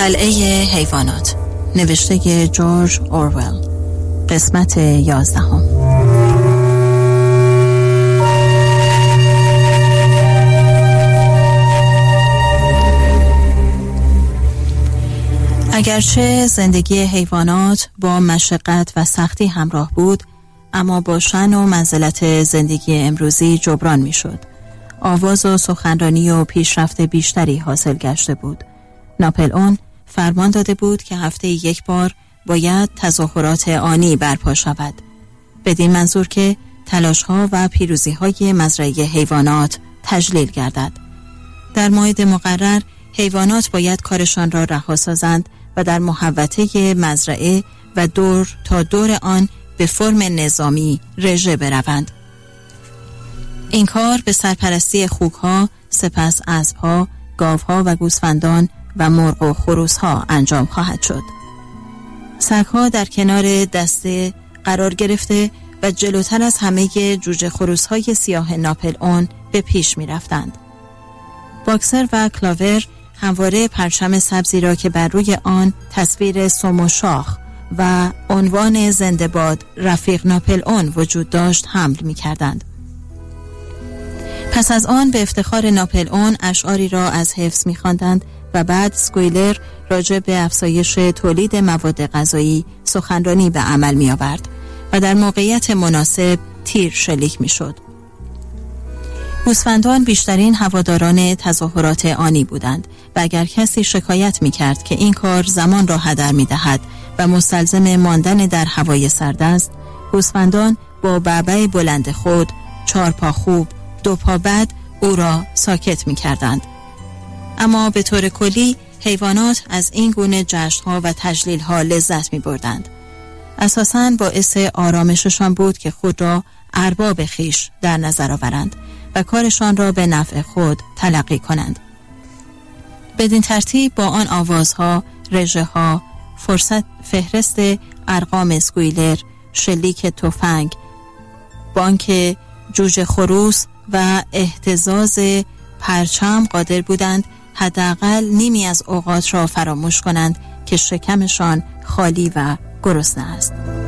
قلعه حیوانات، نوشته جورج اورول، قسمت 11. اگرچه زندگی حیوانات با مشقت و سختی همراه بود، اما با شأن و منزلت زندگی امروزی جبران می شد. آواز و سخنرانی و پیشرفت بیشتری حاصل گشته بود. ناپلئون فرمان داده بود که هفته یک بار باید تظاهرات آنی برپا شود، بدین منظور که تلاش‌ها و پیروزی‌های مزرعه حیوانات تجلیل گردد. در موعد مقرر حیوانات باید کارشان را رها سازند و در محوطه مزرعه و دور تا دور آن به فرم نظامی رژه بروند. این کار به سرپرستی خوک‌ها، سپس اسب‌ها، گاوها و گوسفندان و مرغ و خروس‌ها انجام خواهد شد. سگ‌ها در کنار دسته قرار گرفته و جلوتر از همه جوجه خروس‌های سیاه ناپلئون به پیش می‌رفتند. باکسر و کلاور همواره پرچم سبزی را که بر روی آن تصویر سم و شاخ و عنوان زنده باد رفیق ناپلئون وجود داشت حمل می‌کردند. پس از آن به افتخار ناپلئون اشعاری را از حفظ می‌خواندند و بعد اسکویلر راجع به افزایش تولید مواد غذایی سخنرانی به عمل می‌آورد و در موقعیت مناسب تیر شلیک می‌شد. گوسفندان بیشترین هواداران تظاهرات آنی بودند و اگر کسی شکایت می‌کرد که این کار زمان را هدر می‌دهد و مستلزم ماندن در هوای سرد است، گوسفندان با بعبع بلند خود 4 پا خوب 2 پا بد او را ساکت می‌کردند. اما به طور کلی حیوانات از این گونه جشن‌ها و تجلیل‌ها لذت می‌بردند. اساساً باعث آرامششان بود که خود را ارباب خویش در نظر آورند و کارشان را به نفع خود تلقی کنند. بدین ترتیب با آن آوازها، رژه‌ها، فهرست ارقام اسکویلر، شلیک تفنگ، بانک جوجه خروس و اهتزاز پرچم قادر بودند حداقل نیمی از اوقات را فراموش کنند که شکمشان خالی و گرسنه است.